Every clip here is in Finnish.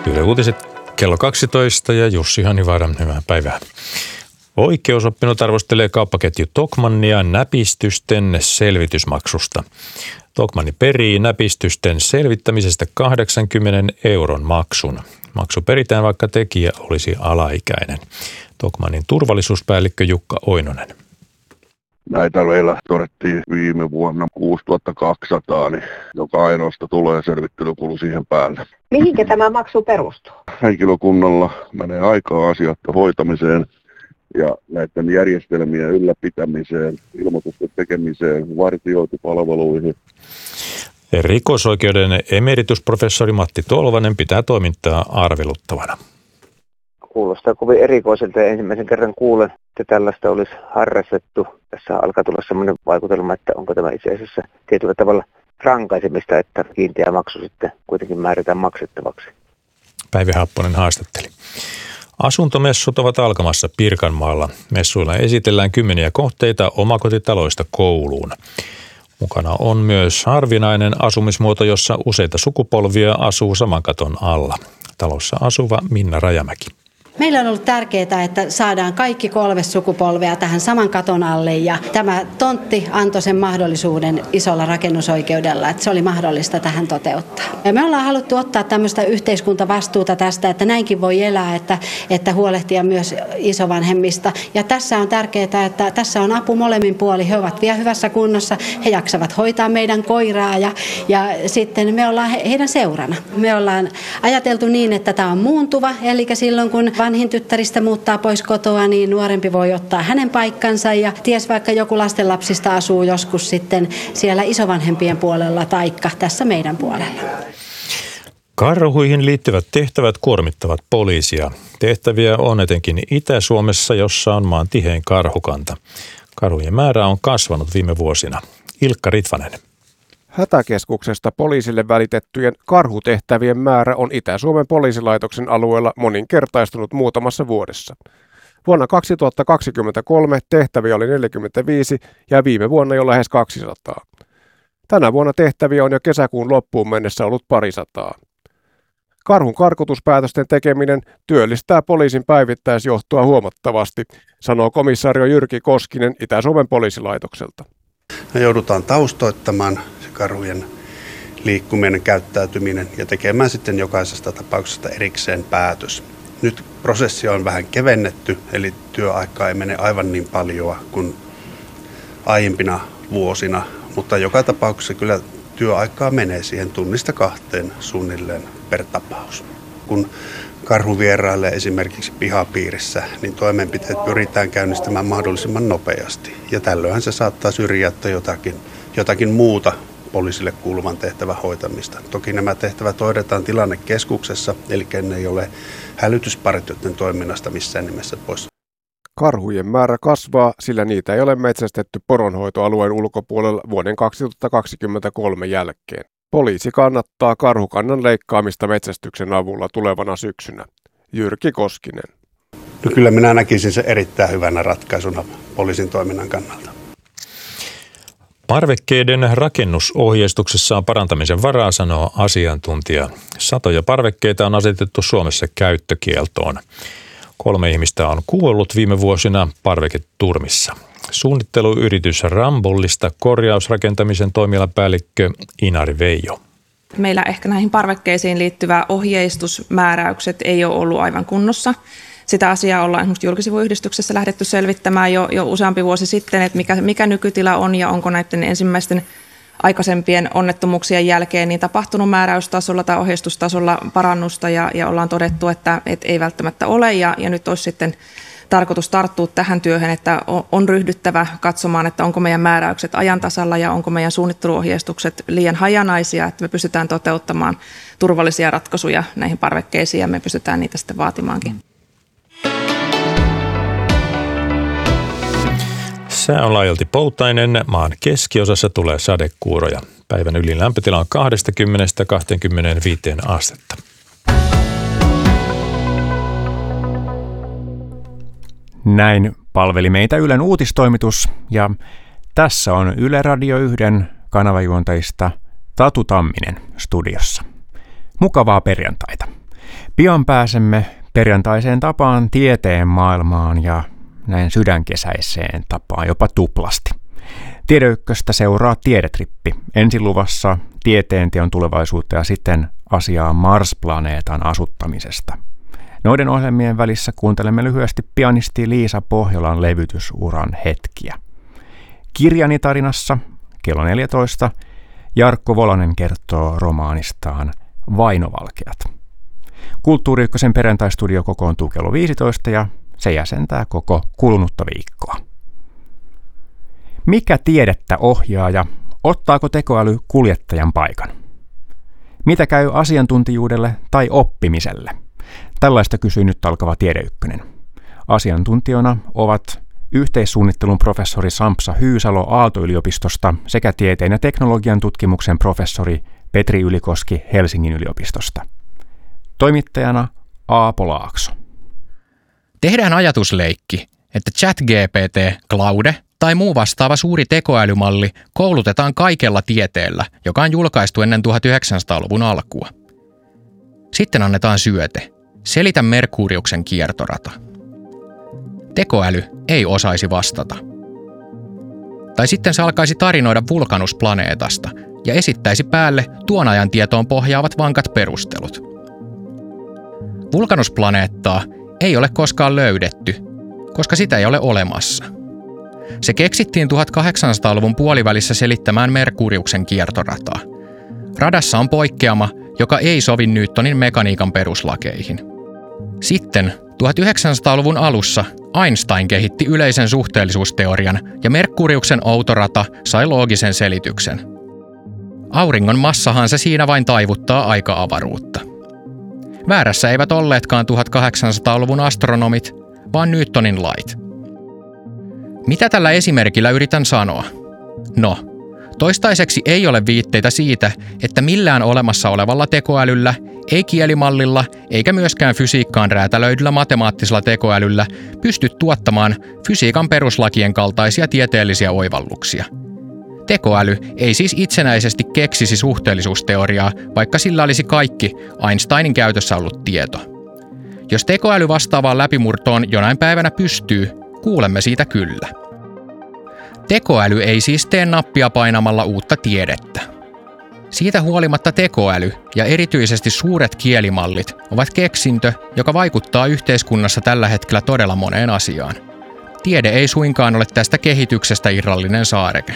Yle Uutiset kello 12 ja Jussi Hanivaara, hyvää päivää. Oikeusoppinut arvostelee kauppaketju Tokmannia näpistysten selvitysmaksusta. Tokmanni perii näpistysten selvittämisestä 80 € maksun. Maksu peritään, vaikka tekijä olisi alaikäinen. Tokmannin turvallisuuspäällikkö Jukka Oinonen. Näitä meillä todettiin viime vuonna 6200, niin joka ainoasta tulee selvittelykulu siihen päälle. Mihinkä tämä maksu perustuu? Henkilökunnalla menee aikaa asioiden hoitamiseen ja näiden järjestelmien ylläpitämiseen, ilmoitusten tekemiseen, vartiointipalveluihin. Rikosoikeuden emeritusprofessori Matti Tolvanen pitää toimintaa arveluttavana. Kuulostaa kovin erikoiselta ja ensimmäisen kerran kuulen, että tällaista olisi harrastettu. Tässä alkaa tulla sellainen vaikutelma, että onko tämä itse asiassa tietyllä tavalla rankaisemista, että kiinteä maksu sitten kuitenkin määritään maksettavaksi. Päivi Happonen haastatteli. Asuntomessut ovat alkamassa Pirkanmaalla. Messuilla esitellään kymmeniä kohteita omakotitaloista kouluun. Mukana on myös harvinainen asumismuoto, jossa useita sukupolvia asuu saman katon alla. Talossa asuva Minna Rajamäki. Meillä on ollut tärkeää, että saadaan kaikki 3 sukupolvea tähän saman katon alle ja tämä tontti antoi sen mahdollisuuden isolla rakennusoikeudella, että se oli mahdollista tähän toteuttaa. Ja me ollaan haluttu ottaa tämmöistä yhteiskuntavastuuta tästä, että näinkin voi elää, että huolehtia myös isovanhemmista. Ja tässä on tärkeää, että tässä on apu molemmin puolin. He ovat vielä hyvässä kunnossa, he jaksavat hoitaa meidän koiraa ja sitten me ollaan heidän seurana. Me ollaan ajateltu niin, että tämä on muuntuva, eli silloin kun vanhin tyttäristä muuttaa pois kotoa, niin nuorempi voi ottaa hänen paikkansa ja ties vaikka joku lastenlapsista asuu joskus sitten siellä isovanhempien puolella taikka tässä meidän puolella. Karhuihin liittyvät tehtävät kuormittavat poliisia. Tehtäviä on etenkin Itä-Suomessa, jossa on maan tihein karhukanta. Karhujen määrä on kasvanut viime vuosina. Ilkka Ritvanen. Hätäkeskuksesta poliisille välitettyjen karhutehtävien määrä on Itä-Suomen poliisilaitoksen alueella moninkertaistunut muutamassa vuodessa. Vuonna 2023 tehtäviä oli 45 ja viime vuonna jo lähes 200. Tänä vuonna tehtäviä on jo kesäkuun loppuun mennessä ollut parisataa. Karhun karkotuspäätösten tekeminen työllistää poliisin päivittäisjohtoa huomattavasti, sanoo komisario Jyrki Koskinen Itä-Suomen poliisilaitokselta. Me joudutaan taustoittamaan karhujen liikkuminen, käyttäytyminen ja tekemään sitten jokaisesta tapauksesta erikseen päätös. Nyt prosessia on vähän kevennetty, eli työaikaa ei mene aivan niin paljon kuin aiempina vuosina, mutta joka tapauksessa kyllä työaikaa menee siihen 1-2 suunnilleen per tapaus. Kun karhu vierailee esimerkiksi pihapiirissä, niin toimenpiteet pyritään käynnistämään mahdollisimman nopeasti. Ja tällöinhän se saattaa syrjäyttää jotakin muuta poliisille kuuluvan tehtävän hoitamista. Toki nämä tehtävät hoidetaan tilannekeskuksessa, eli ne ei ole hälytyspartioiden toiminnasta missään nimessä pois. Karhujen määrä kasvaa, sillä niitä ei ole metsästetty poronhoitoalueen ulkopuolella vuoden 2023 jälkeen. Poliisi kannattaa karhukannan leikkaamista metsästyksen avulla tulevana syksynä. Jyrki Koskinen. No kyllä minä näkisin sen erittäin hyvänä ratkaisuna poliisin toiminnan kannalta. Parvekkeiden rakennusohjeistuksessa on parantamisen varaa, sanoo asiantuntija. Satoja parvekkeita on asetettu Suomessa käyttökieltoon. 3 ihmistä on kuollut viime vuosina parveketurmissa. Suunnitteluyritys Rambollista korjausrakentamisen toimialapäällikkö Inari Veijo. Meillä ehkä näihin parvekkeisiin liittyvä ohjeistusmääräykset ei ole ollut aivan kunnossa. Sitä asiaa ollaan esimerkiksi julkisivuyhdistyksessä lähdetty selvittämään jo useampi vuosi sitten, että mikä nykytila on ja onko näiden ensimmäisten aikaisempien onnettomuuksien jälkeen niin tapahtunut määräystasolla tai ohjeistustasolla parannusta ja ollaan todettu, että ei välttämättä ole ja nyt olisi sitten tarkoitus tarttua tähän työhön, että on ryhdyttävä katsomaan, että onko meidän määräykset ajan tasalla ja onko meidän suunnitteluohjeistukset liian hajanaisia, että me pystytään toteuttamaan turvallisia ratkaisuja näihin parvekkeisiin ja me pystytään niitä sitten vaatimaankin. Sää on laajalti poutainen. Maan keskiosassa tulee sadekuuroja. Päivän ylin lämpötila on 20–25 astetta. Näin palveli meitä Ylen uutistoimitus ja tässä on Yle Radio 1 kanavajuontajista Tatu Tamminen studiossa. Mukavaa perjantaita. Pian pääsemme perjantaiseen tapaan tieteen maailmaan ja näin sydänkesäiseen tapaan jopa tuplasti. Tiede Ykköstä seuraa Tiedetrippi. Ensin luvassa tieteenteon tulevaisuutta ja sitten asiaa Mars-planeetan asuttamisesta. Noiden ohjelmien välissä kuuntelemme lyhyesti pianisti Liisa Pohjolan levytysuran hetkiä. Kirjani tarinassa kello 14 Jarkko Volonen kertoo romaanistaan Vainovalkeat. Kulttuuri Ykkösen perjantaistudio kokoontuu kello 15 ja se jäsentää koko kulunutta viikkoa. Mikä tiedettä ohjaa ja ottaako tekoäly kuljettajan paikan? Mitä käy asiantuntijuudelle tai oppimiselle? Tällaista kysyy nyt alkava Tiede Ykkönen. Asiantuntijana ovat yhteissuunnittelun professori Sampsa Hyysalo Aalto-yliopistosta sekä tieteen ja teknologian tutkimuksen professori Petri Ylikoski Helsingin yliopistosta. Toimittajana Aapo Laakso. Tehdään ajatusleikki, että ChatGPT, Claude tai muu vastaava suuri tekoälymalli koulutetaan kaikella tieteellä, joka on julkaistu ennen 1900-luvun alkua. Sitten annetaan syöte. Selitä Merkuriuksen kiertorata. Tekoäly ei osaisi vastata. Tai sitten se alkaisi tarinoida Vulkanus-planeetasta ja esittäisi päälle tuon ajan tietoon pohjaavat vankat perustelut. Vulkanus-planeettaa ei ole koskaan löydetty, koska sitä ei ole olemassa. Se keksittiin 1800-luvun puolivälissä selittämään Merkuriuksen kiertorataa. Radassa on poikkeama, joka ei sovi Newtonin mekaniikan peruslakeihin. Sitten 1900-luvun alussa Einstein kehitti yleisen suhteellisuusteorian ja Merkuriuksen outorata sai loogisen selityksen. Auringon massahan se siinä vain taivuttaa aika-avaruutta. Väärässä eivät olleetkaan 1800-luvun astronomit, vaan Newtonin lait. Mitä tällä esimerkillä yritän sanoa? No, toistaiseksi ei ole viitteitä siitä, että millään olemassa olevalla tekoälyllä, ei kielimallilla eikä myöskään fysiikkaan räätälöidyllä matemaattisella tekoälyllä pysty tuottamaan fysiikan peruslakien kaltaisia tieteellisiä oivalluksia. Tekoäly ei siis itsenäisesti keksisi suhteellisuusteoriaa, vaikka sillä olisi kaikki Einsteinin käytössä ollut tieto. Jos tekoäly vastaavaan läpimurtoon jonain päivänä pystyy, kuulemme siitä kyllä. Tekoäly ei siis tee nappia painamalla uutta tiedettä. Siitä huolimatta tekoäly ja erityisesti suuret kielimallit ovat keksintö, joka vaikuttaa yhteiskunnassa tällä hetkellä todella moneen asiaan. Tiede ei suinkaan ole tästä kehityksestä irrallinen saareke.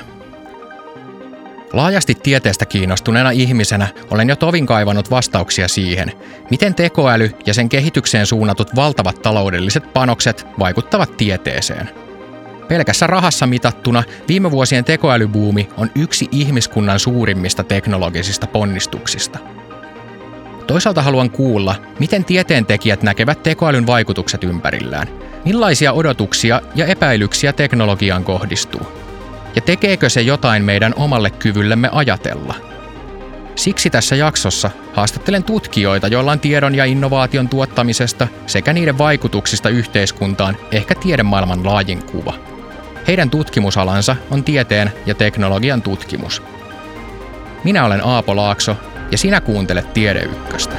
Laajasti tieteestä kiinnostuneena ihmisenä olen jo tovin kaivannut vastauksia siihen, miten tekoäly ja sen kehitykseen suunnatut valtavat taloudelliset panokset vaikuttavat tieteeseen. Pelkässä rahassa mitattuna viime vuosien tekoälybuumi on yksi ihmiskunnan suurimmista teknologisista ponnistuksista. Toisaalta haluan kuulla, miten tieteentekijät näkevät tekoälyn vaikutukset ympärillään, millaisia odotuksia ja epäilyksiä teknologiaan kohdistuu. Ja tekeekö se jotain meidän omalle kyvyllemme ajatella? Siksi tässä jaksossa haastattelen tutkijoita, joilla on tiedon ja innovaation tuottamisesta sekä niiden vaikutuksista yhteiskuntaan ehkä tiedemaailman laajin kuva. Heidän tutkimusalansa on tieteen ja teknologian tutkimus. Minä olen Aapo Laakso ja sinä kuuntelet Tiede Ykköstä.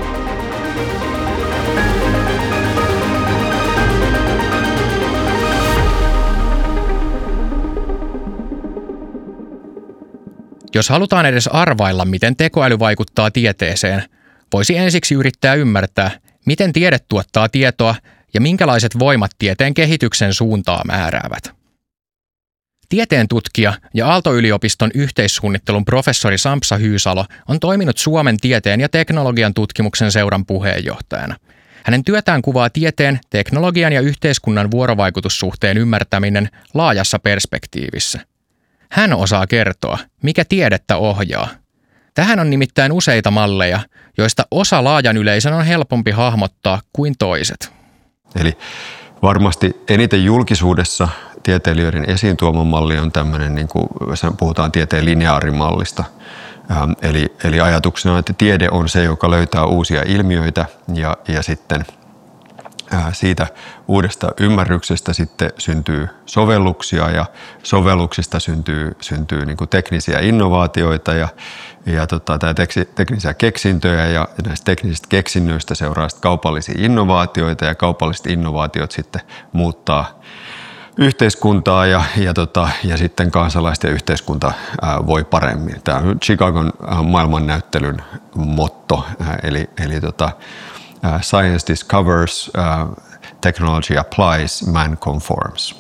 Jos halutaan edes arvailla, miten tekoäly vaikuttaa tieteeseen, voisi ensiksi yrittää ymmärtää, miten tiede tuottaa tietoa ja minkälaiset voimat tieteen kehityksen suuntaa määräävät. Tieteen tutkija ja Aalto-yliopiston yhteissuunnittelun professori Sampsa Hyysalo on toiminut Suomen tieteen ja teknologian tutkimuksen seuran puheenjohtajana. Hänen työtään kuvaa tieteen, teknologian ja yhteiskunnan vuorovaikutussuhteen ymmärtäminen laajassa perspektiivissä. Hän osaa kertoa, mikä tiedettä ohjaa. Tähän on nimittäin useita malleja, joista osa laajan yleisön on helpompi hahmottaa kuin toiset. Eli varmasti eniten julkisuudessa tieteilijöiden esiin tuoma malli on tämmöinen, niin kuin puhutaan tieteen lineaarimallista. Eli ajatuksena on, että tiede on se, joka löytää uusia ilmiöitä ja sitten Siitä uudesta ymmärryksestä sitten syntyy sovelluksia ja sovelluksista syntyy niin kuin teknisiä innovaatioita ja teknisiä keksintöjä ja näistä teknisistä keksinnöistä seuraa sitten kaupallisia innovaatioita ja kaupalliset innovaatiot sitten muuttaa yhteiskuntaa ja sitten kansalaiset ja yhteiskunta voi paremmin. Tämä on Chicagon maailmannäyttelyn motto, eli Science discovers, technology applies, man conforms.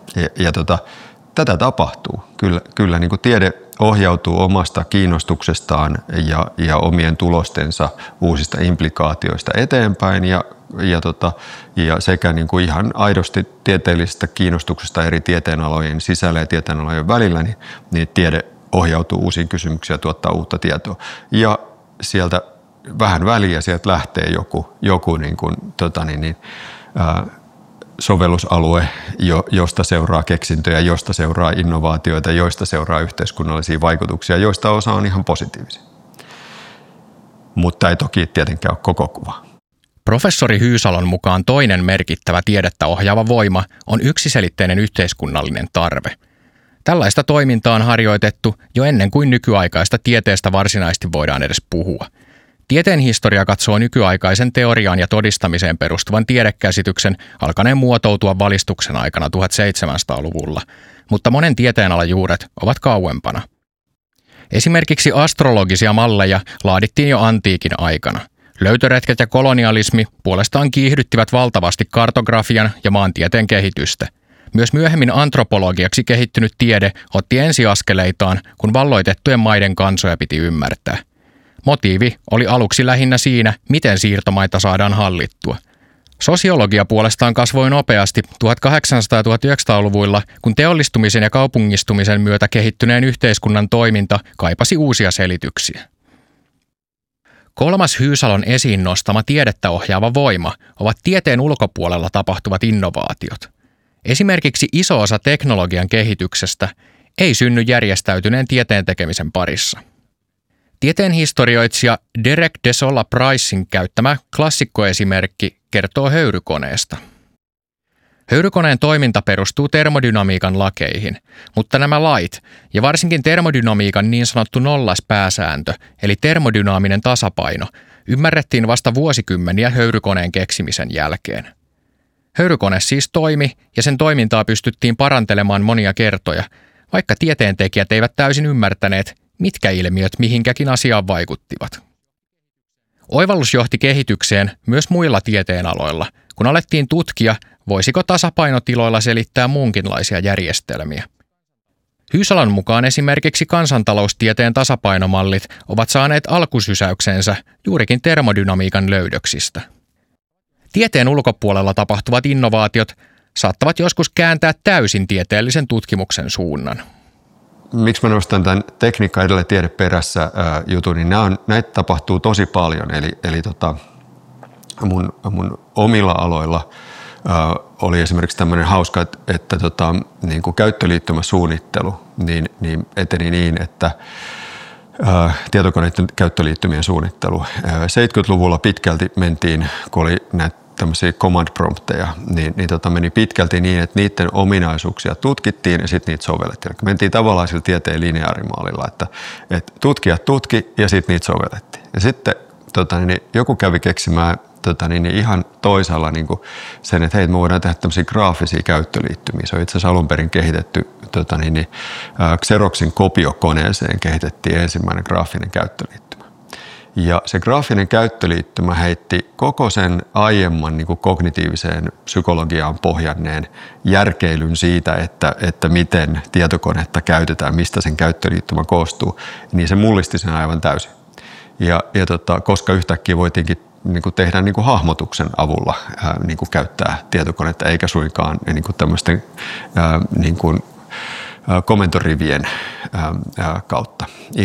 Tätä tapahtuu. Kyllä niin kuin tiede ohjautuu omasta kiinnostuksestaan ja omien tulostensa uusista implikaatioista eteenpäin ja sekä niin kuin ihan aidosti tieteellisestä kiinnostuksesta eri tieteenalojen sisällä ja tieteenalojen välillä, niin tiede ohjautuu uusiin kysymyksiin ja tuottaa uutta tietoa. Ja sieltä vähän väliä sieltä lähtee joku niin kuin, sovellusalue, josta seuraa keksintöjä, josta seuraa innovaatioita, joista seuraa yhteiskunnallisia vaikutuksia, joista osa on ihan positiivisia. Mutta ei toki tietenkään ole koko kuva. Professori Hyysalon mukaan toinen merkittävä tiedettä ohjaava voima on yksiselitteinen yhteiskunnallinen tarve. Tällaista toimintaa on harjoitettu jo ennen kuin nykyaikaista tieteestä varsinaisesti voidaan edes puhua. Tieteen historia katsoo nykyaikaisen teoriaan ja todistamiseen perustuvan tiedekäsityksen alkaneen muotoutua valistuksen aikana 1700-luvulla, mutta monen tieteenalan juuret ovat kauempana. Esimerkiksi astrologisia malleja laadittiin jo antiikin aikana. Löytöretket ja kolonialismi puolestaan kiihdyttivät valtavasti kartografian ja maantieteen kehitystä. Myös myöhemmin antropologiaksi kehittynyt tiede otti ensiaskeleitaan, kun valloitettujen maiden kansoja piti ymmärtää. Motiivi oli aluksi lähinnä siinä, miten siirtomaita saadaan hallittua. Sosiologia puolestaan kasvoi nopeasti 1800- ja 1900-luvuilla, kun teollistumisen ja kaupungistumisen myötä kehittyneen yhteiskunnan toiminta kaipasi uusia selityksiä. Kolmas Hyysalon esiin nostama tiedettä ohjaava voima ovat tieteen ulkopuolella tapahtuvat innovaatiot. Esimerkiksi iso osa teknologian kehityksestä ei synny järjestäytyneen tieteen tekemisen parissa. Tieteen historioitsija Derek de Solla Pricein käyttämä klassikkoesimerkki kertoo höyrykoneesta. Höyrykoneen toiminta perustuu termodynamiikan lakeihin, mutta nämä lait ja varsinkin termodynamiikan niin sanottu nollaspääsääntö eli termodynaaminen tasapaino ymmärrettiin vasta vuosikymmeniä höyrykoneen keksimisen jälkeen. Höyrykone siis toimi ja sen toimintaa pystyttiin parantelemaan monia kertoja, vaikka tieteentekijät eivät täysin ymmärtäneet, mitkä ilmiöt mihinkäkin asiaan vaikuttivat. Oivallus johti kehitykseen myös muilla tieteenaloilla, kun alettiin tutkia, voisiko tasapainotiloilla selittää muunkinlaisia järjestelmiä. Hyysalon mukaan esimerkiksi kansantaloustieteen tasapainomallit ovat saaneet alkusysäyksensä juurikin termodynamiikan löydöksistä. Tieteen ulkopuolella tapahtuvat innovaatiot saattavat joskus kääntää täysin tieteellisen tutkimuksen suunnan. Miksi mä nostan tämän tekniikka edellä tiede perässä jutun, niin näitä tapahtuu tosi paljon. Eli mun omilla aloilla oli esimerkiksi tämmöinen hauska, että niin kuin käyttöliittymäsuunnittelu niin eteni niin, että tietokoneiden käyttöliittymien suunnittelu. 70-luvulla pitkälti mentiin, kun oli näitä tämmöisiä command prompteja, niin meni pitkälti niin, että niiden ominaisuuksia tutkittiin ja sitten niitä sovellettiin. Eli mentiin tavallaan sillä tieteen lineaarimallilla, että tutkijat tutki ja sitten niitä sovellettiin. Ja sitten joku kävi keksimään ihan toisaalla niin kuin sen, että hei, me voidaan tehdä tämmöisiä graafisia käyttöliittymiä. Se on itse asiassa alun perin kehitetty Xeroxin kopiokoneeseen kehitettiin ensimmäinen graafinen käyttöliittymä. Ja se graafinen käyttöliittymä heitti koko sen aiemman niin kuin kognitiiviseen psykologiaan pohjanneen järkeilyn siitä, että miten tietokonetta käytetään, mistä sen käyttöliittymä koostuu, niin se mullisti sen aivan täysin. Ja koska yhtäkkiä voitiinkin niin kuin tehdä niin kuin hahmotuksen avulla niin kuin käyttää tietokonetta, eikä suinkaan niin kuin tämmöisten niin kuin komentorivien kautta.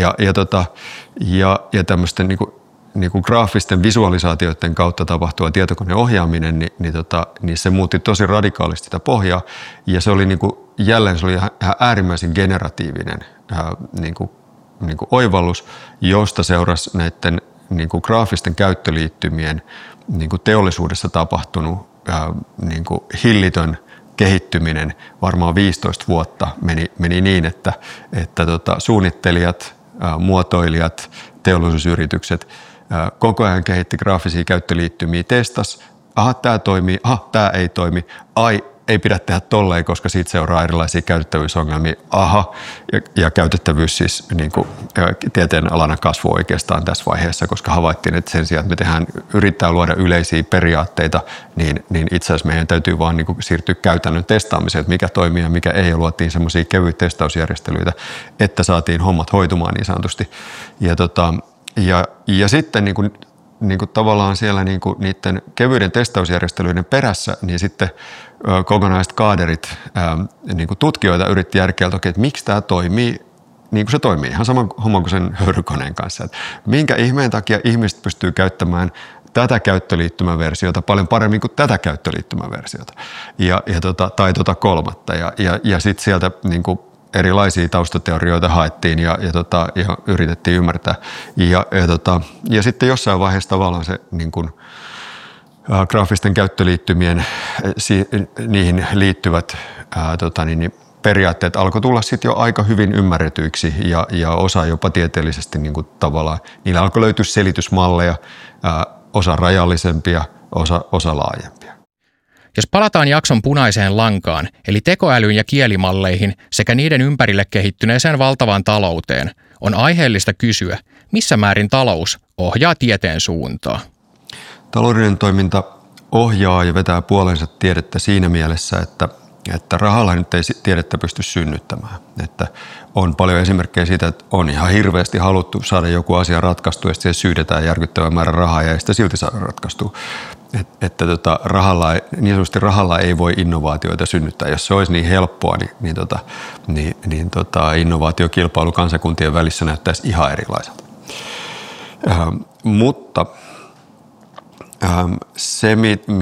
Ja tämmöisten niin kuin graafisten visualisaatioiden kautta tapahtuva tietokoneohjaaminen, niin se muutti tosi radikaalisti sitä pohjaa. Ja se oli jälleen se oli ihan äärimmäisen generatiivinen niin kuin oivallus, josta seurasi näiden niin kuin graafisten käyttöliittymien niin kuin teollisuudessa tapahtunut niin kuin hillitön kehittyminen varmaan 15 vuotta meni niin, että suunnittelijat, muotoilijat, teollisuusyritykset koko ajan kehitti graafisia käyttöliittymiä, testas, tämä toimii, tämä ei toimi, ei pidä tehdä tolleen, koska siitä seuraa erilaisia käytettävyysongelmia, ja käytettävyys siis niin kuin tieteen alana kasvoi oikeastaan tässä vaiheessa, koska havaittiin, että sen sijaan, että me yrittää luoda yleisiä periaatteita, niin itse asiassa meidän täytyy vaan niin kuin siirtyä käytännön testaamiseen, että mikä toimii ja mikä ei, ja luotiin semmoisia kevyitä testausjärjestelyitä, että saatiin hommat hoitumaan niin sanotusti. Ja sitten niin kuin tavallaan siellä niin kuin niiden kevyiden testausjärjestelyiden perässä, niin sitten kokonaiset kaaderit niin kuin tutkijoita yritti järkeillä, että miksi tämä toimii niin kuin se toimii. Ihan sama homma kuin sen höyrykoneen kanssa. Että minkä ihmeen takia ihmiset pystyy käyttämään tätä käyttöliittymäversiota paljon paremmin kuin tätä käyttöliittymäversiota tai kolmatta. Ja sitten sieltä niin kuin erilaisia taustateorioita haettiin ja yritettiin ymmärtää. Ja sitten jossain vaiheessa tavallaan se niin kuin graafisten käyttöliittymien niihin liittyvät periaatteet alkoi tulla sitten jo aika hyvin ymmärretyiksi ja osa jopa tieteellisesti niin kuin tavallaan. Niillä alkoi löytyä selitysmalleja, osa rajallisempia, osa laajempia. Jos palataan jakson punaiseen lankaan, eli tekoälyyn ja kielimalleihin sekä niiden ympärille kehittyneeseen valtavaan talouteen, on aiheellista kysyä, missä määrin talous ohjaa tieteen suuntaa. Taloudellinen toiminta ohjaa ja vetää puolensa tiedettä siinä mielessä, että rahalla nyt ei tiedettä pysty synnyttämään. Että on paljon esimerkkejä siitä, että on ihan hirveästi haluttu saada joku asia ratkaistua ja sitten syydetään järkyttävä määrä rahaa ja ei sitä silti saada ratkaistua. Että niin sanotusti rahalla ei voi innovaatioita synnyttää. Jos se olisi niin helppoa, niin innovaatiokilpailu kansakuntien välissä näyttäisi ihan erilaiselta. Mutta se,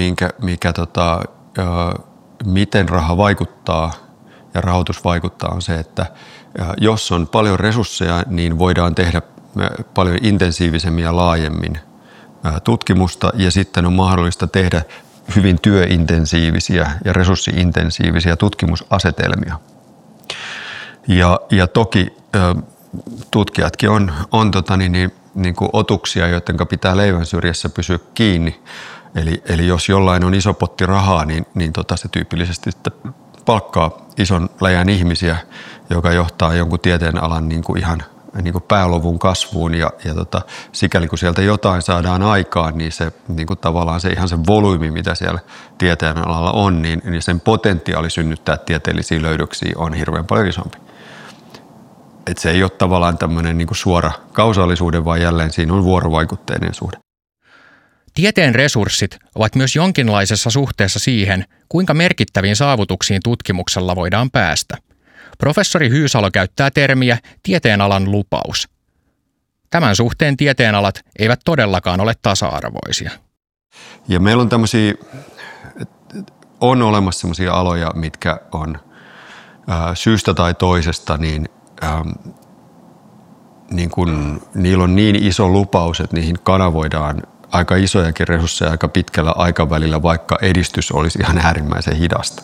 miten raha vaikuttaa ja rahoitus vaikuttaa, on se, että jos on paljon resursseja, niin voidaan tehdä paljon intensiivisemmin ja laajemmin tutkimusta, ja sitten on mahdollista tehdä hyvin työintensiivisiä ja resurssiintensiivisiä tutkimusasetelmia. Ja toki tutkijatkin on niin kuin otuksia, joiden pitää leivän syrjässä pysyä kiinni. Eli jos jollain on iso potti rahaa, niin se tyypillisesti sitten palkkaa ison läjän ihmisiä, joka johtaa jonkun tieteen alan niin kuin ihan niin kuin päälovun kasvuun. Ja sikäli kun sieltä jotain saadaan aikaan, niin se niin kuin tavallaan se ihan se volyymi, mitä siellä tieteen alalla on, niin sen potentiaali synnyttää tieteellisiä löydöksiä on hirveän paljon isompi. Että se ei ole tavallaan tämmöinen niin kuin suora kausaalisuuden, vaan jälleen siinä on vuorovaikutteinen suhde. Tieteen resurssit ovat myös jonkinlaisessa suhteessa siihen, kuinka merkittäviin saavutuksiin tutkimuksella voidaan päästä. Professori Hyysalo käyttää termiä tieteenalan lupaus. Tämän suhteen tieteenalat eivät todellakaan ole tasa-arvoisia. Ja meillä on olemassa sellaisia aloja, mitkä on syystä tai toisesta, niin kun niillä on niin iso lupaus, että niihin kanavoidaan aika isojakin resursseja aika pitkällä aikavälillä, vaikka edistys olisi ihan äärimmäisen hidasta.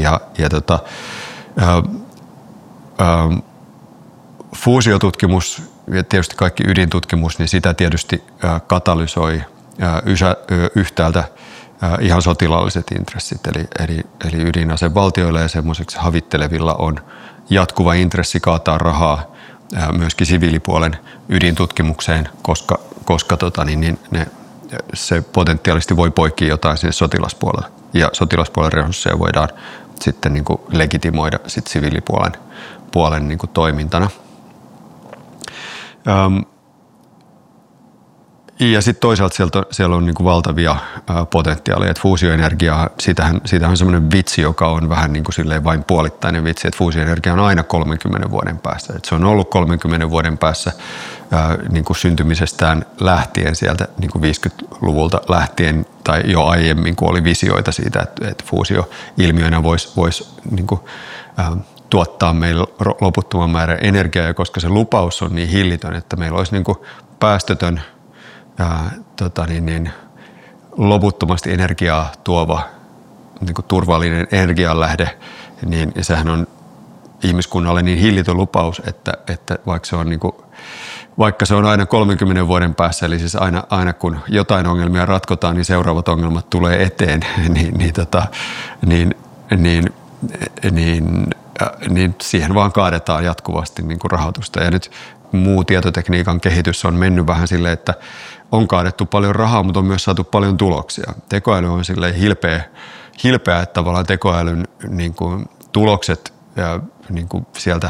Fuusiotutkimus ja tietysti kaikki ydintutkimus, niin sitä tietysti katalysoi yhtäältä ihan sotilaalliset intressit, eli ydinasevaltioilla ja semmoiseksi havittelevilla on jatkuva intressi kaataa rahaa myöskin siviilipuolen ydintutkimukseen, koska se potentiaalisesti voi poikkia jotain sinne sotilaspuolelle. Ja sotilaspuolen resursseja voidaan sitten niin kuin legitimoida sit siviilipuolen niin kuin toimintana. Ja sitten toisaalta siellä on niin kuin valtavia potentiaaleja. Et fuusioenergia, siitähän on semmoinen vitsi, joka on vähän niin kuin silleen vain puolittainen vitsi, että fuusioenergia on aina 30 vuoden päässä. Et se on ollut 30 vuoden päässä niin kuin syntymisestään lähtien sieltä niin kuin 50-luvulta lähtien tai jo aiemmin, kun oli visioita siitä, että fuusioilmiönä voisi niin kuin, tuottaa meille loputtoman määrän energiaa, ja koska se lupaus on niin hillitön, että meillä olisi niin kuin päästötön loputtomasti energiaa tuova niin kuin turvallinen energianlähde, niin sehän on ihmiskunnalle niin hillitön lupaus, että vaikka se on aina 30 vuoden päässä, eli siis aina kun jotain ongelmia ratkotaan, niin seuraavat ongelmat tulee eteen, niin siihen vaan kaadetaan jatkuvasti niin kuin rahoitusta. Ja nyt muu tietotekniikan kehitys on mennyt vähän silleen, että on kaadettu paljon rahaa, mutta on myös saatu paljon tuloksia. Tekoäly on silleen hilpeä, että tavallaan tekoälyn niin kuin tulokset ja niin kuin sieltä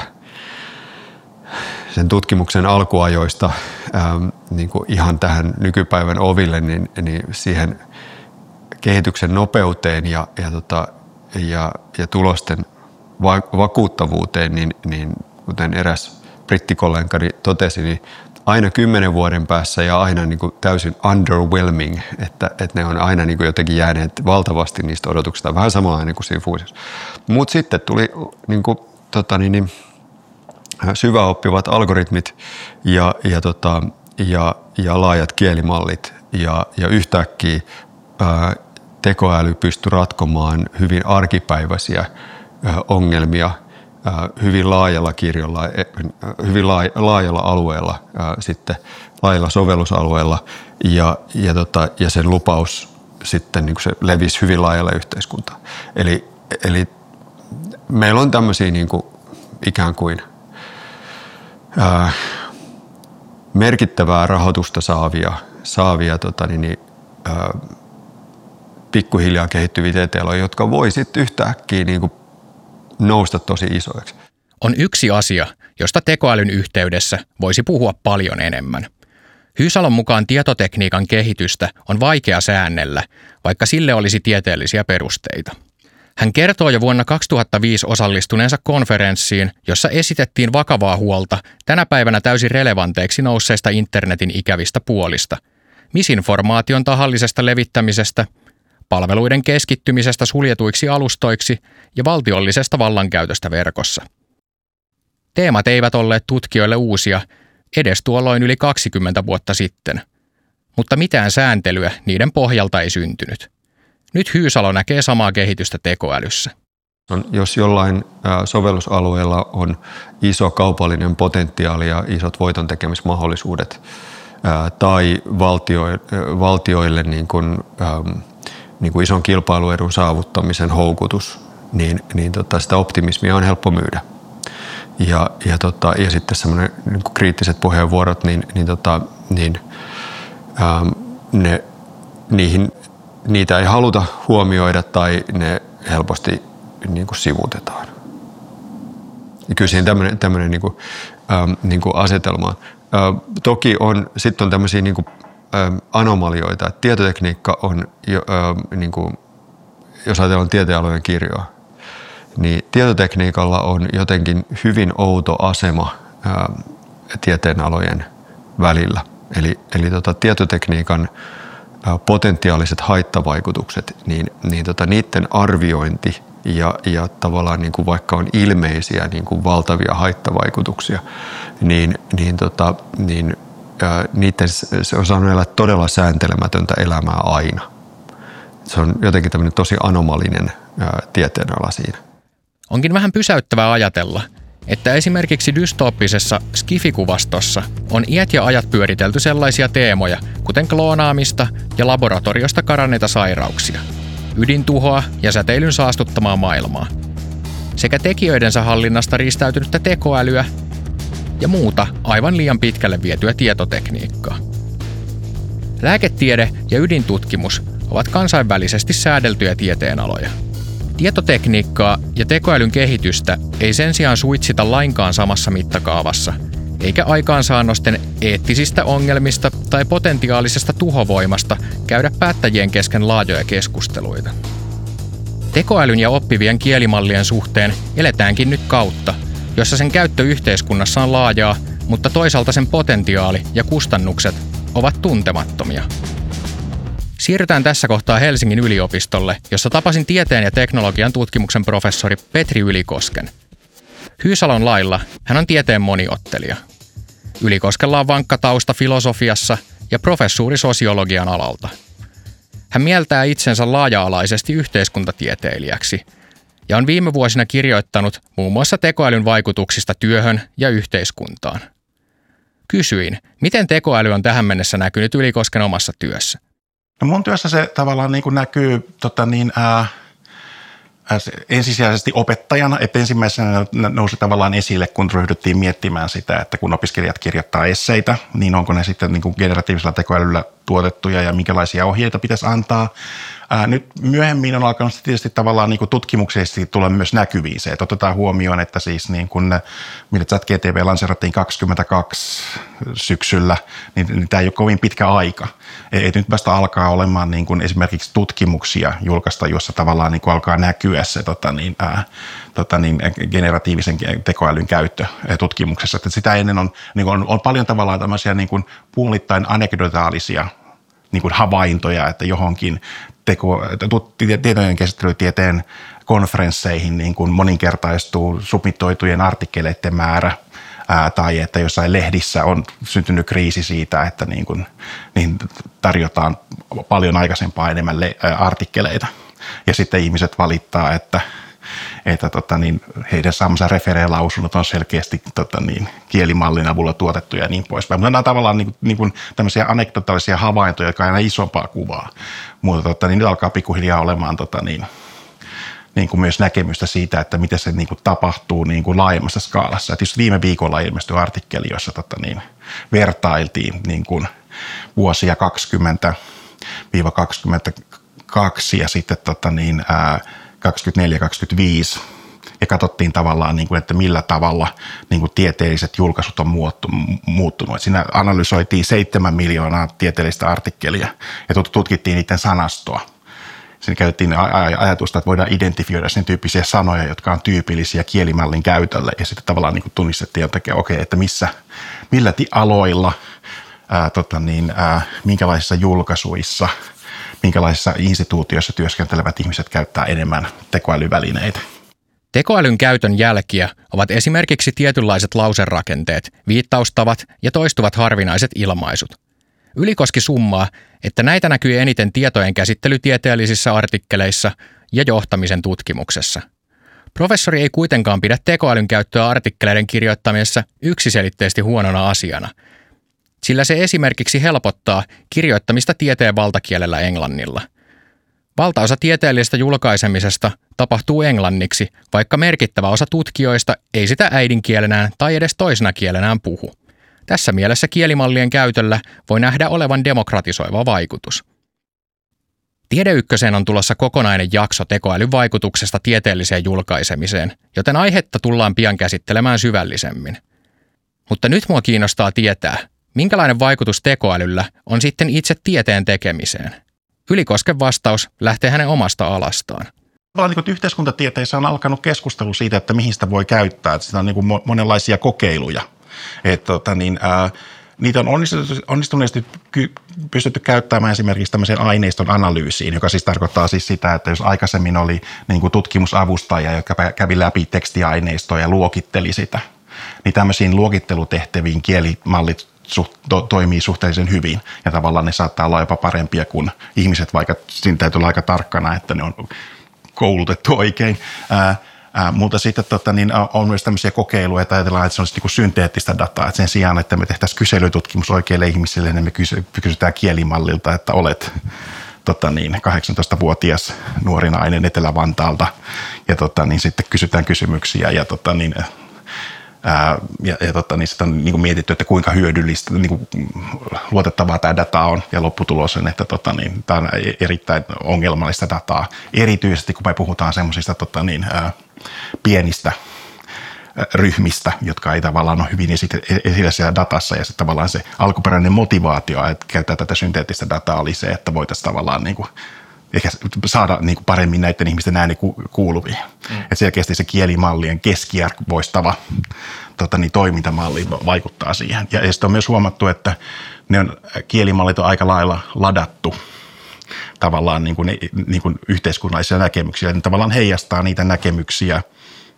sen tutkimuksen alkuajoista niin kuin ihan tähän nykypäivän oville, niin siihen kehityksen nopeuteen ja tulosten vakuuttavuuteen, niin kuten eräs brittikollegani totesi, niin aina 10 vuoden päässä ja aina niin kuin täysin underwhelming, että ne on aina niin kuin jotenkin jääneet valtavasti niistä odotuksista, vähän samanlainen kuin siinä fuusiossa. Mutta sitten tuli niin kuin, syväoppivat algoritmit ja laajat kielimallit ja yhtäkkiä tekoäly pystyi ratkomaan hyvin arkipäiväisiä ongelmia hyvin laajalla kirjolla, hyvin laajalla alueella, sitten laajalla sovellusalueella ja sen lupaus sitten niin kuin se levisi hyvin laajalle yhteiskuntaan. Eli meillä on tämmöisiä niin kuin ikään kuin merkittävää rahoitusta saavia pikkuhiljaa kehittyviä tieteenaloja, jotka voi sitten yhtäkkiä niin kuin nousta tosi isoiksi. On yksi asia, josta tekoälyn yhteydessä voisi puhua paljon enemmän. Hyysalon mukaan tietotekniikan kehitystä on vaikea säännellä, vaikka sille olisi tieteellisiä perusteita. Hän kertoo jo vuonna 2005 osallistuneensa konferenssiin, jossa esitettiin vakavaa huolta tänä päivänä täysin relevanteiksi nousseista internetin ikävistä puolista, misinformaation tahallisesta levittämisestä, palveluiden keskittymisestä suljetuiksi alustoiksi ja valtiollisesta vallankäytöstä verkossa. Teemat eivät olleet tutkijoille uusia, edes tuolloin yli 20 vuotta sitten, mutta mitään sääntelyä niiden pohjalta ei syntynyt. Nyt Hyysalo näkee samaa kehitystä tekoälyssä. Jos jollain sovellusalueella on iso kaupallinen potentiaali ja isot voiton tekemismahdollisuudet tai valtioille niin kuin ison kilpailuedun saavuttamisen houkutus, niin sitä optimismia on helppo myydä. Ja sitten semmoinen niin kuin kriittiset puheenvuorot, niitä ei haluta huomioida tai ne helposti niin kuin sivuutetaan. Ja kyllä siinä tämmöinen niin kuin asetelma. Toki on tämmöisiä niin kuin anomalioita. Tietotekniikka on, niin kuin, jos ajatellaan tieteenalojen kirjoa, niin tietotekniikalla on jotenkin hyvin outo asema tieteenalojen välillä. Eli tietotekniikan potentiaaliset haittavaikutukset, niiden arviointi ja tavallaan niin kuin vaikka on ilmeisiä niin kuin valtavia haittavaikutuksia, niiden se on saanut elää todella sääntelemätöntä elämää aina. Se on jotenkin tämmöinen tosi anomalinen tieteenala siinä. Onkin vähän pysäyttävää ajatella, että esimerkiksi dystooppisessa Skifi-kuvastossa on iät ja ajat pyöritelty sellaisia teemoja, kuten kloonaamista ja laboratoriosta karanneita sairauksia, ydintuhoa ja säteilyn saastuttamaa maailmaa, sekä tekijöidensä hallinnasta riistäytynyttä tekoälyä ja muuta aivan liian pitkälle vietyä tietotekniikkaa. Lääketiede ja ydintutkimus ovat kansainvälisesti säädeltyjä tieteenaloja. Tietotekniikkaa ja tekoälyn kehitystä ei sen sijaan suitsita lainkaan samassa mittakaavassa, eikä aikaansaannosten eettisistä ongelmista tai potentiaalisesta tuhovoimasta käydä päättäjien kesken laajoja keskusteluita. Tekoälyn ja oppivien kielimallien suhteen eletäänkin nyt kautta, jossa sen käyttö yhteiskunnassa on laajaa, mutta toisaalta sen potentiaali ja kustannukset ovat tuntemattomia. Siirrytään tässä kohtaa Helsingin yliopistolle, jossa tapasin tieteen ja teknologian tutkimuksen professori Petri Ylikosken. Hyysalon lailla hän on tieteen moniottelija. Ylikoskella on vankka tausta filosofiassa ja professuuri sosiologian alalta. Hän mieltää itsensä laaja-alaisesti yhteiskuntatieteilijäksi ja on viime vuosina kirjoittanut muun muassa tekoälyn vaikutuksista työhön ja yhteiskuntaan. Kysyin, miten tekoäly on tähän mennessä näkynyt Ylikosken omassa työssä. No mun työssä se tavallaan niin kuin näkyy ensisijaisesti opettajana, että ensimmäisenä nousi tavallaan esille, kun ryhdyttiin miettimään sitä, että kun opiskelijat kirjoittaa esseitä, niin onko ne sitten niin kuin generatiivisella tekoälyllä tuotettuja ja minkälaisia ohjeita pitäisi antaa. Nyt myöhemmin on alkanut tietysti tavallaan niin kuin tutkimuksellisesti tulla myös näkyviin se, että otetaan huomioon, että siis niin kuin mitä ChatGPT lanseerattiin 22 syksyllä, niin tämä ei ole kovin pitkä aika. Et nyt vasta alkaa olemaan niin kuin esimerkiksi tutkimuksia julkaista, jossa tavallaan niin kuin alkaa näkyä se generatiivisen tekoälyn käyttö tutkimuksessa. Että sitä ennen on paljon tavallaan tämmöisiä niin kuin puolittain anekdotaalisia niin kuin havaintoja, että johonkin tietojen käsittelytieteen konferensseihin niin kuin moninkertaistuu submittoitujen artikkeleiden määrä, tai että jossain lehdissä on syntynyt kriisi siitä, että niin tarjotaan paljon aikaisempaa enemmän artikkeleita. Ja sitten ihmiset valittaa, että heidän saamansa referee-lausunnot on selkeästi kielimallin avulla tuotettuja ja niin poispäin. Mutta nämä on tavallaan niin kuin tämmöisiä anekdotaalisia havaintoja, jotka on aina isompaa kuvaa. Mutta nyt alkaa pikkuhiljaa olemaan niin kuin myös näkemystä siitä, että miten se niin kuin tapahtuu niin kuin laajemmassa skaalassa. Et just viime viikolla ilmestyi artikkeli, jossa vertailtiin niin kuin vuosia 20-22 ja sitten 24-25 ja katsottiin tavallaan, niin kuin, että millä tavalla niin kuin tieteelliset julkaisut on muuttunut. Siinä analysoitiin 7 miljoonaa tieteellistä artikkelia ja tutkittiin niiden sanastoa. Siinä käytettiin ajatusta, että voidaan identifioida sen tyyppisiä sanoja, jotka on tyypillisiä kielimallin käytölle ja sitten tavallaan niin kuin tunnistettiin, että millä aloilla, minkälaisissa julkaisuissa, minkälaisissa instituutioissa työskentelevät ihmiset käyttää enemmän tekoälyvälineitä. Tekoälyn käytön jälkiä ovat esimerkiksi tietynlaiset lauserakenteet, viittaustavat ja toistuvat harvinaiset ilmaisut. Ylikoski summaa, että näitä näkyy eniten tietojen käsittelytieteellisissä artikkeleissa ja johtamisen tutkimuksessa. Professori ei kuitenkaan pidä tekoälyn käyttöä artikkeleiden kirjoittamisessa yksiselitteisesti huonona asiana, sillä se esimerkiksi helpottaa kirjoittamista tieteen valtakielellä englannilla. Valtaosa tieteellisestä julkaisemisesta tapahtuu englanniksi, vaikka merkittävä osa tutkijoista ei sitä äidinkielenään tai edes toisena kielenään puhu. Tässä mielessä kielimallien käytöllä voi nähdä olevan demokratisoiva vaikutus. Tiede Ykköseen on tulossa kokonainen jakso tekoälyn vaikutuksesta tieteelliseen julkaisemiseen, joten aihetta tullaan pian käsittelemään syvällisemmin. Mutta nyt mua kiinnostaa tietää, minkälainen vaikutus tekoälyllä on sitten itse tieteen tekemiseen. Ylikosken vastaus lähtee hänen omasta alastaan. Yhteiskuntatieteissä on alkanut keskustelu siitä, että mihin sitä voi käyttää. Että sitä on niin kuin monenlaisia kokeiluja. Niitä on onnistuneesti pystytty käyttämään esimerkiksi tämmöiseen aineiston analyysiin, joka siis tarkoittaa siis sitä, että jos aikaisemmin oli niin kuin tutkimusavustaja, joka kävi läpi tekstiaineistoa ja luokitteli sitä, niin tämmöisiin luokittelutehtäviin kielimallit toimii suhteellisen hyvin ja tavallaan ne saattaa olla jopa parempia kuin ihmiset, vaikka siinä täytyy olla aika tarkkana, että ne on koulutettu oikein. Mutta sitten on myös tämmöisiä kokeiluja, että ajatellaan, että se on niin kuin synteettistä dataa. Että sen sijaan, että me tehtäisiin kyselytutkimus oikeille ihmisille, niin me kysytään kielimallilta, että olet 18-vuotias nuori nainen Etelä-Vantaalta. Ja sitten kysytään kysymyksiä ja sitten on niin mietitty, että kuinka hyödyllistä, niin luotettavaa tämä data on, ja lopputulos on, että tämä on erittäin ongelmallista dataa, erityisesti kun me puhutaan semmoisista pienistä ryhmistä, jotka ei tavallaan ole hyvin esillä siellä datassa, ja se tavallaan se alkuperäinen motivaatio, että käyttää tätä synteettistä dataa oli se, että voitaisiin tavallaan niin kuin ehkä saada niin kuin paremmin näiden ihmisten ääni kuuluviin. Että selkeästi se kielimallien keskiarvoistava toimintamalli vaikuttaa siihen. Ja sitten on myös huomattu, että kielimallit on aika lailla ladattu tavallaan niin kuin yhteiskunnallisia näkemyksiä. Ne tavallaan heijastaa niitä näkemyksiä,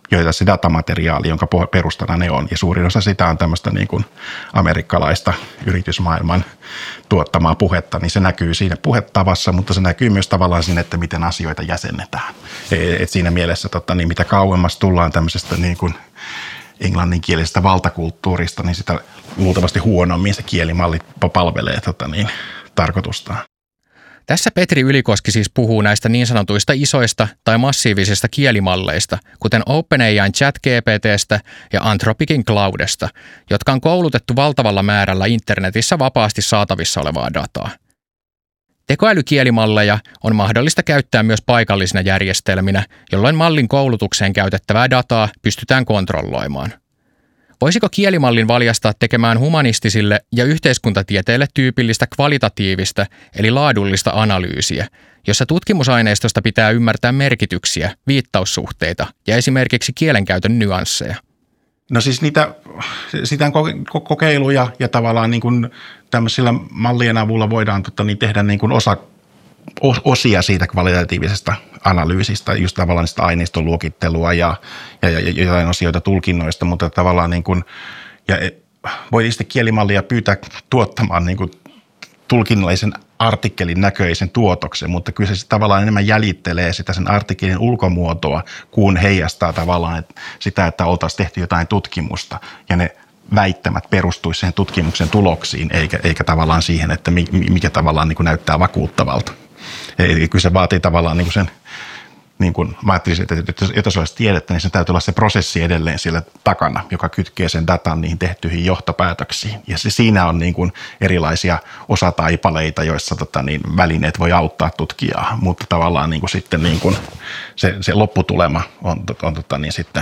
joita se datamateriaali, jonka perustana ne on. Ja suurin osa sitä on tämmöistä niin kuin amerikkalaista yritysmaailman tuottamaa puhetta, niin se näkyy siinä puhetavassa, mutta se näkyy myös tavallaan siinä, että miten asioita jäsennetään. Et siinä mielessä niin mitä kauemmas tullaan tämmöisestä niin kuin englanninkielisestä valtakulttuurista, niin sitä luultavasti huonommin se kielimalli palvelee tarkoitustaan. Tässä Petri Ylikoski siis puhuu näistä niin sanotuista isoista tai massiivisista kielimalleista, kuten OpenAI:n ChatGPT:stä ja Anthropicin Cloudesta, jotka on koulutettu valtavalla määrällä internetissä vapaasti saatavissa olevaa dataa. Tekoälykielimalleja on mahdollista käyttää myös paikallisina järjestelminä, jolloin mallin koulutukseen käytettävää dataa pystytään kontrolloimaan. Voisiko kielimallin valjastaa tekemään humanistisille ja yhteiskuntatieteille tyypillistä kvalitatiivista eli laadullista analyysiä, jossa tutkimusaineistosta pitää ymmärtää merkityksiä, viittaussuhteita ja esimerkiksi kielenkäytön nyansseja? No siis sitä on kokeiluja ja tavallaan niin kuin tämmöisillä mallien avulla voidaan tehdä niin kuin osia siitä kvalitatiivisesta analyysistä, just tavallaan sitä aineiston luokittelua ja jotain osioita tulkinnoista, mutta tavallaan niin kuin, ja voi sitten kielimallia pyytää tuottamaan niin kuin tulkinnallisen artikkelin näköisen tuotoksen, mutta kyllä se tavallaan enemmän jäljittelee sitä sen artikkelin ulkomuotoa, kun heijastaa tavallaan sitä, että oltaisiin tehty jotain tutkimusta ja ne väittämät perustuisi sen tutkimuksen tuloksiin, eikä tavallaan siihen, että mikä tavallaan niin kuin näyttää vakuuttavalta. Eli kyllä se vaatii tavallaan niin kuin sen, niin kuin mä ajattelisin, että jotta se olisi tiedettä, niin se täytyy olla se prosessi edelleen siellä takana, joka kytkee sen datan niihin tehtyihin johtopäätöksiin. Ja siinä on niin kuin erilaisia osataipaleita, joissa välineet voi auttaa tutkijaa, mutta tavallaan niin kuin sitten niin kuin se lopputulema on niin sitten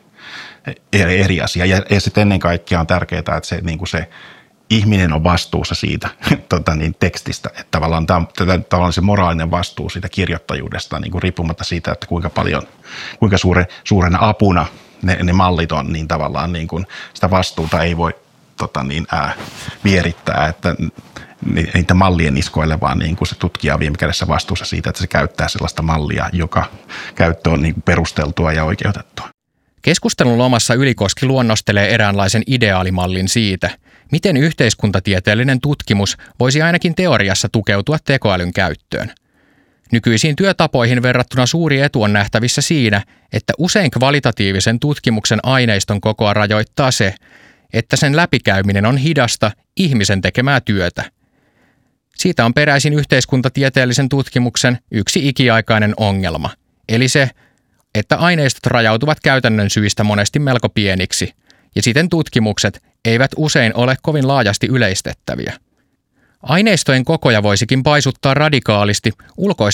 eri asia. Ja sitten ennen kaikkea on tärkeää, että se, niin kuin se ihminen on vastuussa siitä tekstistä, että tavallaan se moraalinen vastuu siitä kirjoittajuudesta, niin kuin riippumatta siitä, että kuinka suurena apuna ne mallit on, niin tavallaan niin kuin sitä vastuuta ei voi vierittää, että niitä mallien niskoille, vaan niin kuin se tutkija on viime kädessä vastuussa siitä, että se käyttää sellaista mallia, joka käyttö on niin kuin perusteltua ja oikeutettua. Keskustelun lomassa Ylikoski luonnostelee eräänlaisen ideaalimallin siitä, miten yhteiskuntatieteellinen tutkimus voisi ainakin teoriassa tukeutua tekoälyn käyttöön. Nykyisiin työtapoihin verrattuna suuri etu on nähtävissä siinä, että usein kvalitatiivisen tutkimuksen aineiston kokoa rajoittaa se, että sen läpikäyminen on hidasta ihmisen tekemää työtä. Siitä on peräisin yhteiskuntatieteellisen tutkimuksen yksi ikiaikainen ongelma, eli se, että aineistot rajautuvat käytännön syistä monesti melko pieniksi, ja siten tutkimukset eivät usein ole kovin laajasti yleistettäviä. Aineistojen kokoja voisikin paisuttaa radikaalisti ulkoistamalla